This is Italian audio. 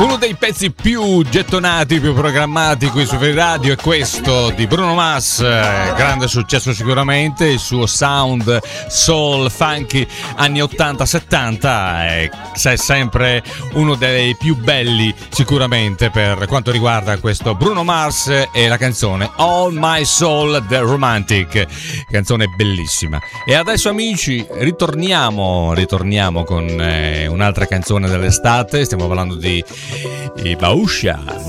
Uno dei pezzi più gettonati, più programmati qui su Free Radio è questo di Bruno Mars, grande successo sicuramente, il suo sound soul funky anni 80-70 è sempre uno dei più belli sicuramente per quanto riguarda questo Bruno Mars e la canzone All My Soul The Romantic, canzone bellissima. E adesso amici ritorniamo con un'altra canzone dell'estate, stiamo parlando di Bauscia,